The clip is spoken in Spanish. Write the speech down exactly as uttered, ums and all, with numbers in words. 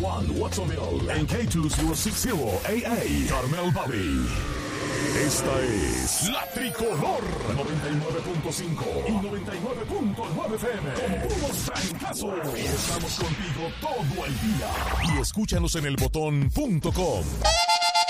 uno Watsonville, en K dos mil sesenta A A, Carmel Valley. Esta es La Tricolor noventa y nueve punto cinco y noventa y nueve punto nueve F M. Con puros trancazos. Y estamos contigo todo el día. Y escúchanos en el botón punto com.